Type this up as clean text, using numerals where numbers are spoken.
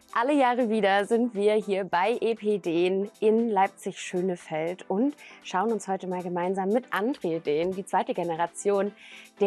Alle Jahre wieder sind wir hier bei EP Dehn in Leipzig-Schönefeld und schauen uns heute mal gemeinsam mit André Dehn, die zweite Generation